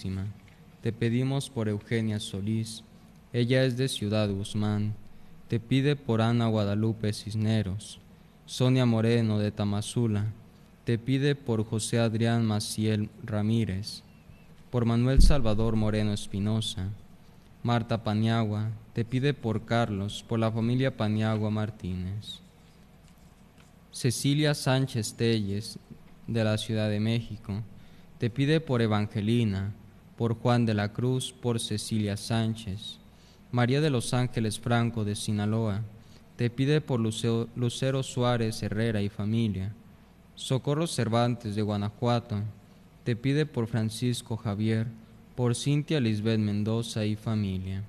Santísima. Te pedimos por Eugenia Solís, ella es de Ciudad Guzmán. Te pide por Ana Guadalupe Cisneros. Sonia Moreno de Tamazula, te pide por José Adrián Maciel Ramírez, por Manuel Salvador Moreno Espinosa. Marta Paniagua, te pide por Carlos, por la familia Paniagua Martínez. Cecilia Sánchez Telles, de la Ciudad de México, te pide por Evangelina, por Juan de la Cruz, por Cecilia Sánchez. María de los Ángeles Franco, de Sinaloa, te pide por Lucero Suárez Herrera y familia. Socorro Cervantes, de Guanajuato, te pide por Francisco Javier, por Cintia Lisbeth Mendoza y familia.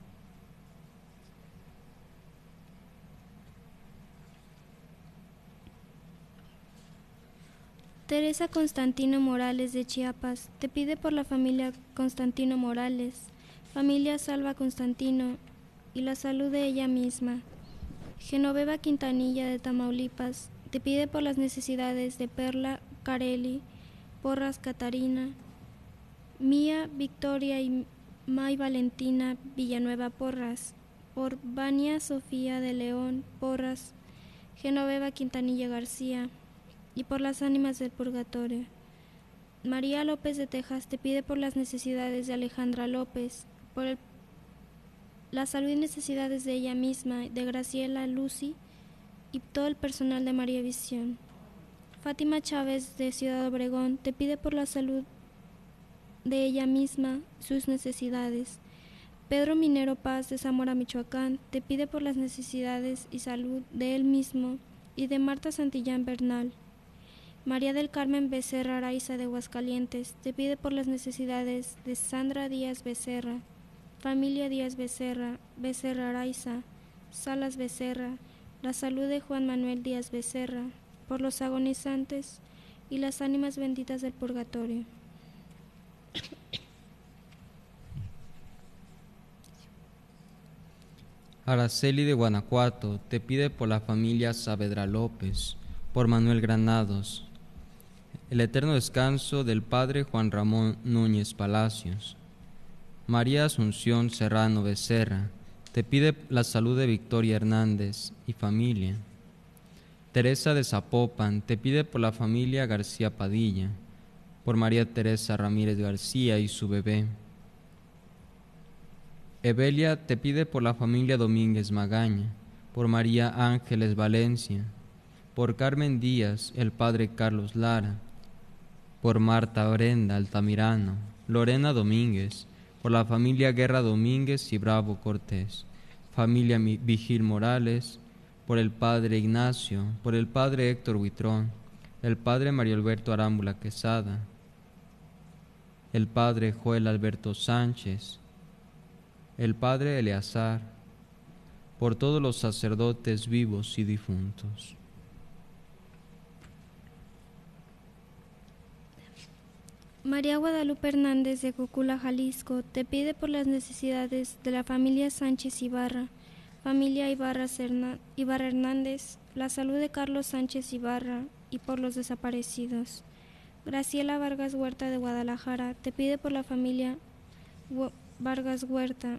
Teresa Constantino Morales de Chiapas, te pide por la familia Constantino Morales, familia Salva Constantino y la salud de ella misma. Genoveva Quintanilla de Tamaulipas, te pide por las necesidades de Perla Carelli, Porras Catarina, Mía Victoria y May Valentina Villanueva Porras, por Vania Sofía de León Porras, Genoveva Quintanilla García, y por las ánimas del purgatorio. María López de Texas te pide por las necesidades de Alejandra López, por la salud y necesidades de ella misma, de Graciela Lucy y todo el personal de María Visión. Fátima Chávez de Ciudad Obregón te pide por la salud de ella misma, sus necesidades. Pedro Minero Paz de Zamora, Michoacán, te pide por las necesidades y salud de él mismo y de Marta Santillán Bernal. María del Carmen Becerra Araiza de Aguascalientes, te pide por las necesidades de Sandra Díaz Becerra, familia Díaz Becerra, Becerra Araiza, Salas Becerra, la salud de Juan Manuel Díaz Becerra, por los agonizantes y las ánimas benditas del purgatorio. Araceli de Guanajuato te pide por la familia Saavedra López, por Manuel Granados, el eterno descanso del Padre Juan Ramón Núñez Palacios. María Asunción Serrano Becerra te pide la salud de Victoria Hernández y familia. Teresa de Zapopan te pide por la familia García Padilla, por María Teresa Ramírez García y su bebé. Evelia te pide por la familia Domínguez Magaña, por María Ángeles Valencia, por Carmen Díaz, el padre Carlos Lara, por Marta Brenda Altamirano, Lorena Domínguez, por la familia Guerra Domínguez y Bravo Cortés, familia Vigil Morales, por el padre Ignacio, por el padre Héctor Huitrón, el padre Mario Alberto Arámbula Quesada, el padre Joel Alberto Sánchez, el padre Eleazar, por todos los sacerdotes vivos y difuntos. María Guadalupe Hernández de Cocula, Jalisco, te pide por las necesidades de la familia Sánchez Ibarra, familia Ibarra Hernández, la salud de Carlos Sánchez Ibarra y por los desaparecidos. Graciela Vargas Huerta de Guadalajara te pide por la familia Vargas Huerta,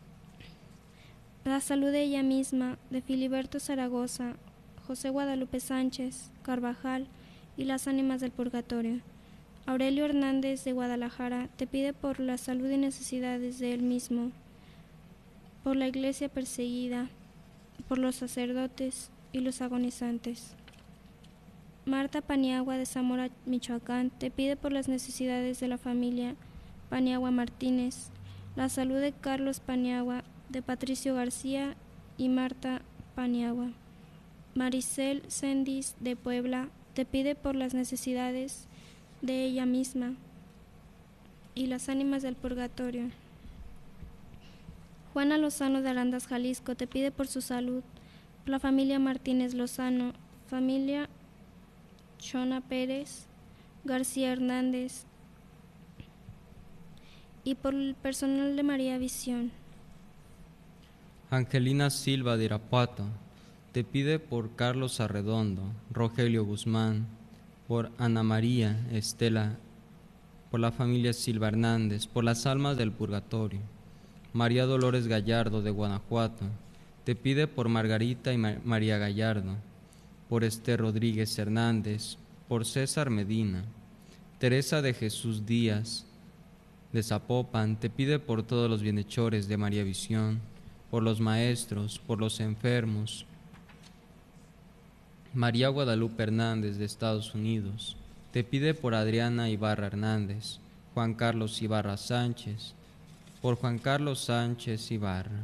la salud de ella misma, de Filiberto Zaragoza, José Guadalupe Sánchez, Carvajal y las ánimas del purgatorio. Aurelio Hernández de Guadalajara te pide por la salud y necesidades de él mismo, por la iglesia perseguida, por los sacerdotes y los agonizantes. Marta Paniagua de Zamora, Michoacán, te pide por las necesidades de la familia Paniagua Martínez, la salud de Carlos Paniagua, de Patricio García y Marta Paniagua. Maricel Sendis de Puebla te pide por las necesidades de ella misma y las ánimas del purgatorio. Juana Lozano de Arandas, Jalisco, te pide por su salud, por la familia Martínez Lozano, familia Chona Pérez, García Hernández y por el personal de María Visión. Angelina Silva de Irapuato te pide por Carlos Arredondo, Rogelio Guzmán, por Ana María Estela, por la familia Silva Hernández, por las almas del purgatorio. María Dolores Gallardo de Guanajuato, te pide por Margarita y María Gallardo, por Esther Rodríguez Hernández, por César Medina. Teresa de Jesús Díaz de Zapopan, te pide por todos los bienhechores de María Visión, por los maestros, por los enfermos. María Guadalupe Hernández de Estados Unidos, te pide por Adriana Ibarra Hernández, Juan Carlos Ibarra Sánchez, por Juan Carlos Sánchez Ibarra.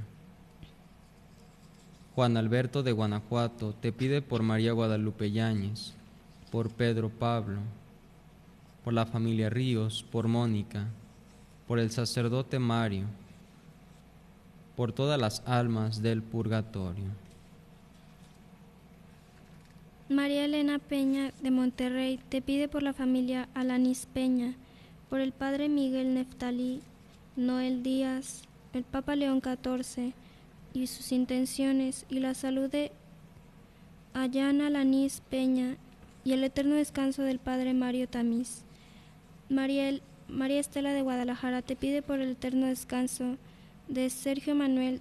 Juan Alberto de Guanajuato, te pide por María Guadalupe Yáñez, por Pedro Pablo, por la familia Ríos, por Mónica, por el sacerdote Mario, por todas las almas del purgatorio. María Elena Peña de Monterrey te pide por la familia Alanis Peña, por el padre Miguel Neftalí Noel Díaz, el Papa León XIV y sus intenciones, y la salud de Ayana Alanis Peña y el eterno descanso del padre Mario Tamiz. María Estela de Guadalajara te pide por el eterno descanso de Sergio Manuel.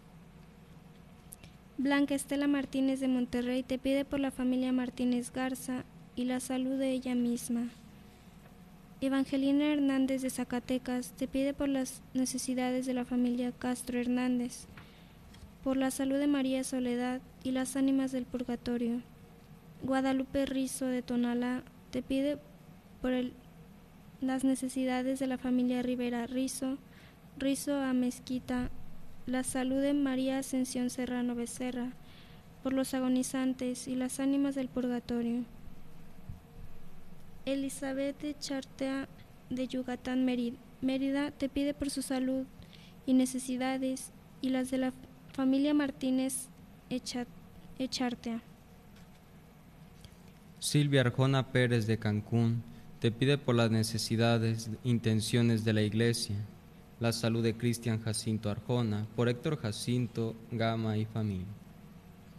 Blanca Estela Martínez de Monterrey te pide por la familia Martínez Garza y la salud de ella misma. Evangelina Hernández de Zacatecas te pide por las necesidades de la familia Castro Hernández, por la salud de María Soledad y las ánimas del purgatorio. Guadalupe Rizo de Tonalá te pide por las necesidades de la familia Rivera Rizo a Mezquita, la salud de María Ascensión Serrano Becerra, por los agonizantes y las ánimas del purgatorio. Elizabeth de Chartea de Yucatán, Mérida, te pide por su salud y necesidades y las de la familia Martínez Echartea. Silvia Arjona Pérez de Cancún, te pide por las necesidades e intenciones de la Iglesia, la salud de Cristian Jacinto Arjona, por Héctor Jacinto Gama y familia.